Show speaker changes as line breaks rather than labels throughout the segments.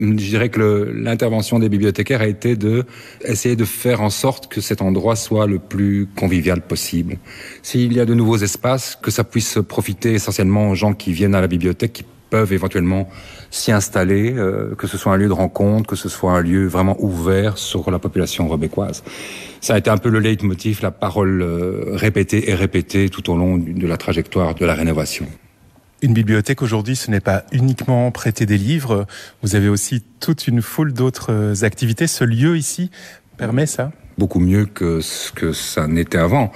Je dirais que l'intervention des bibliothécaires a été essayer de faire en sorte que cet endroit soit le plus convivial possible. S'il y a de nouveaux espaces, que ça puisse profiter essentiellement aux gens qui viennent à la bibliothèque, qui peuvent éventuellement s'y installer, que ce soit un lieu de rencontre, que ce soit un lieu vraiment ouvert sur la population rebecquoise. Ça a été un peu le leitmotiv, la parole répétée et répétée tout au long de la trajectoire de la rénovation.
Une bibliothèque aujourd'hui, ce n'est pas uniquement prêter des livres, vous avez aussi toute une foule d'autres activités. Ce lieu ici permet ça ?
Beaucoup mieux que ce que ça n'était avant.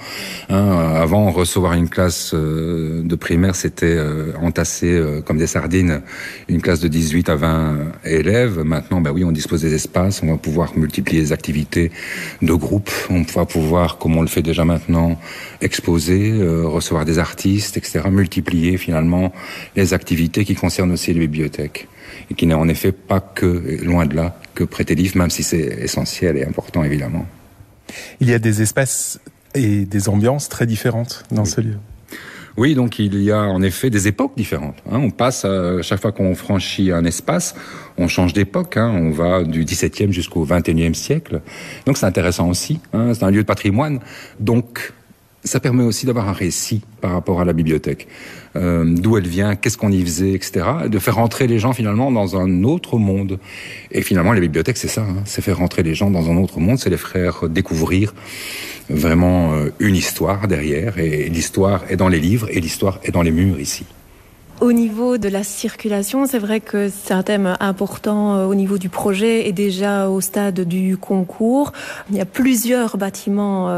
Avant, recevoir une classe de primaire, c'était entasser comme des sardines une classe de 18 à 20 élèves. Maintenant, oui, on dispose des espaces, on va pouvoir multiplier les activités de groupe, on va pouvoir, comme on le fait déjà maintenant, exposer, recevoir des artistes, etc., multiplier finalement les activités qui concernent aussi les bibliothèques. Et qui n'est en effet pas que, loin de là, que prêter des livres, même si c'est essentiel et important, évidemment.
Il y a des espaces et des ambiances très différentes dans ce lieu.
Oui, donc il y a en effet des époques différentes. On passe, chaque fois qu'on franchit un espace, on change d'époque. On va du XVIIe jusqu'au XXIe siècle. Donc c'est intéressant aussi. C'est un lieu de patrimoine. Donc ça permet aussi d'avoir un récit par rapport à la bibliothèque. D'où elle vient, qu'est-ce qu'on y faisait, etc. Et de faire rentrer les gens finalement dans un autre monde. Et finalement, les bibliothèques, c'est ça. C'est faire rentrer les gens dans un autre monde, c'est les faire découvrir vraiment une histoire derrière. Et l'histoire est dans les livres et l'histoire est dans les murs ici.
Au niveau de la circulation, c'est vrai que c'est un thème important au niveau du projet et déjà au stade du concours. Il y a plusieurs bâtiments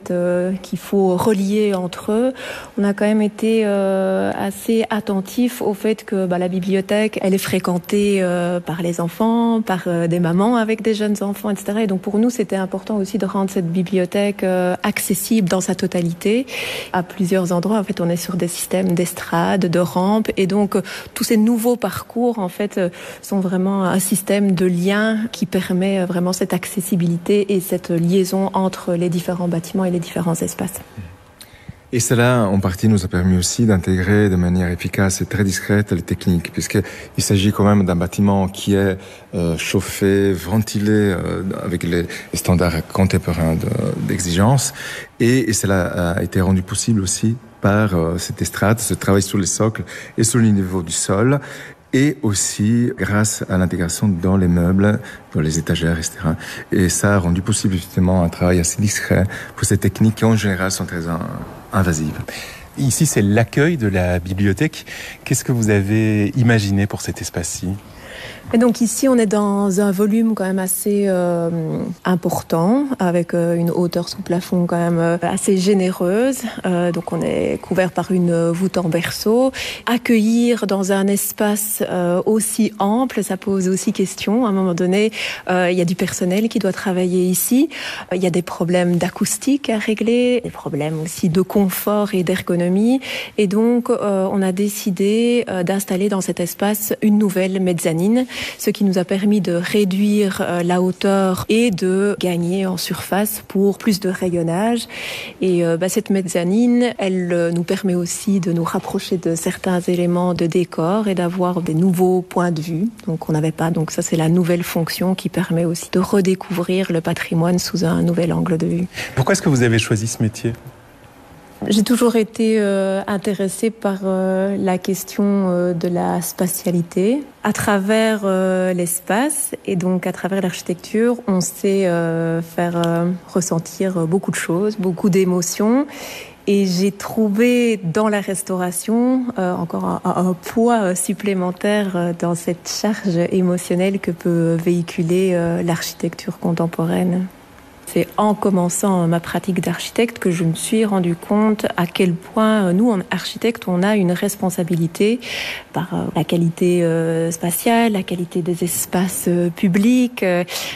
qu'il faut relier entre eux. On a quand même été assez attentif au fait que la bibliothèque, elle est fréquentée par les enfants, par des mamans avec des jeunes enfants, etc. Et donc pour nous, c'était important aussi de rendre cette bibliothèque accessible dans sa totalité. À plusieurs endroits, en fait, on est sur des systèmes d'estrades, de rampes. Et donc, tous ces nouveaux parcours, en fait, sont vraiment un système de lien qui permet vraiment cette accessibilité et cette liaison entre les différents bâtiments et les différents espaces.
Et cela, en partie, nous a permis aussi d'intégrer de manière efficace et très discrète les techniques, puisqu'il s'agit quand même d'un bâtiment qui est chauffé, ventilé, avec les standards contemporains d'exigence. Et cela a été rendu possible aussi par cette estrade, ce travail sur les socles et sur le niveau du sol, et aussi grâce à l'intégration dans les meubles, dans les étagères, etc. Et ça a rendu possible justement un travail assez discret pour ces techniques qui en général sont très invasives.
Ici, c'est l'accueil de la bibliothèque. Qu'est-ce que vous avez imaginé pour cet espace-ci ?
Et donc ici, on est dans un volume quand même assez important, avec une hauteur sous plafond quand même assez généreuse. Donc on est couvert par une voûte en berceau. Accueillir dans un espace aussi ample, ça pose aussi question. À un moment donné, il y a du personnel qui doit travailler ici. Il y a des problèmes d'acoustique à régler, des problèmes aussi de confort et d'ergonomie. Et donc, on a décidé d'installer dans cet espace une nouvelle mezzanine, ce qui nous a permis de réduire la hauteur et de gagner en surface pour plus de rayonnage. Et cette mezzanine, elle nous permet aussi de nous rapprocher de certains éléments de décor et d'avoir des nouveaux points de vue. Donc on n'avait pas. Donc ça, c'est la nouvelle fonction qui permet aussi de redécouvrir le patrimoine sous un nouvel angle de vue.
Pourquoi est-ce que vous avez choisi ce métier ?
J'ai toujours été intéressée par la question de la spatialité. À travers l'espace et donc à travers l'architecture, on sait faire ressentir beaucoup de choses, beaucoup d'émotions. Et j'ai trouvé dans la restauration encore un poids supplémentaire dans cette charge émotionnelle que peut véhiculer l'architecture contemporaine. C'est en commençant ma pratique d'architecte que je me suis rendu compte à quel point nous, en architecte, on a une responsabilité par la qualité spatiale, la qualité des espaces publics.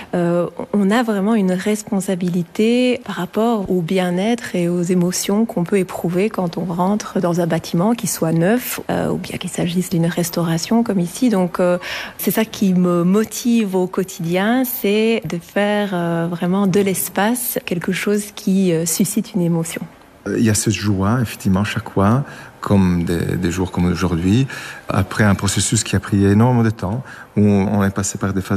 On a vraiment une responsabilité par rapport au bien-être et aux émotions qu'on peut éprouver quand on rentre dans un bâtiment qui soit neuf ou bien qu'il s'agisse d'une restauration comme ici. Donc c'est ça qui me motive au quotidien, c'est de faire vraiment de l'espace quelque chose qui suscite une émotion.
Il y a cette joie, effectivement, chaque fois, comme des jours comme aujourd'hui, après un processus qui a pris énormément de temps, où on est passé par des phases